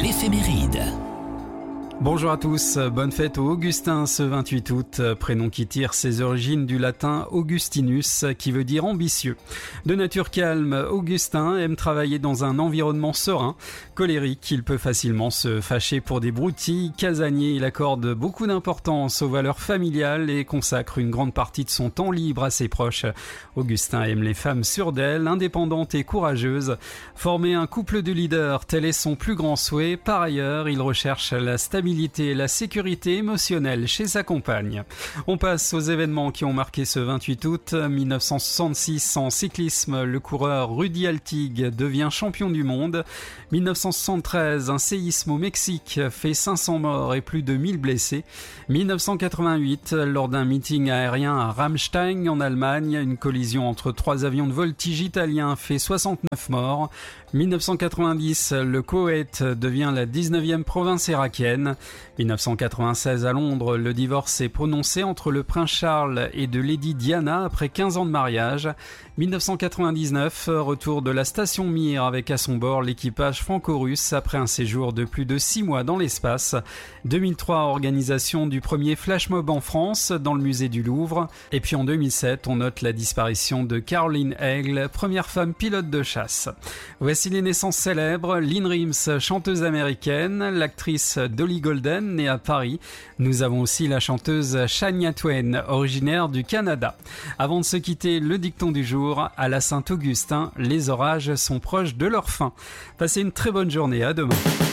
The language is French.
l'éphéméride. Bonjour à tous, bonne fête au Augustin ce 28 août, prénom qui tire ses origines du latin Augustinus, qui veut dire ambitieux. De nature calme, Augustin aime travailler dans un environnement serein. Colérique, il peut facilement se fâcher pour des broutilles. Casanier, il accorde beaucoup d'importance aux valeurs familiales et consacre une grande partie de son temps libre à ses proches. Augustin aime les femmes sûres d'elles, indépendantes et courageuses. Former un couple de leaders, tel est son plus grand souhait. Par ailleurs, il recherche la stabilité et la sécurité émotionnelle chez sa compagne. On passe aux événements qui ont marqué ce 28 août. 1966, en cyclisme, le coureur Rudi Altig devient champion du monde. 1973, un séisme au Mexique fait 500 morts et plus de 1000 blessés. 1988, lors d'un meeting aérien à Ramstein en Allemagne, une collision entre 3 avions de voltige italiens fait 69 morts. 1990, le Koweït devient la 19e province irakienne. 1996, à Londres, le divorce est prononcé entre le prince Charles et de Lady Diana après 15 ans de mariage. 1999, retour de la station Mir avec à son bord l'équipage franco-russe après un séjour de plus de 6 mois dans l'espace. 2003, organisation du premier flash mob en France dans le musée du Louvre. Et puis en 2007, on note la disparition de Caroline Eigle, première femme pilote de chasse. Voici les naissances célèbres. Lynn Rimes, chanteuse américaine, l'actrice Dolly Golden, née à Paris. Nous avons aussi la chanteuse Shania Twain, originaire du Canada. Avant de se quitter, le dicton du jour, à la Saint-Augustin, les orages sont proches de leur fin. Passez une très bonne journée, à demain.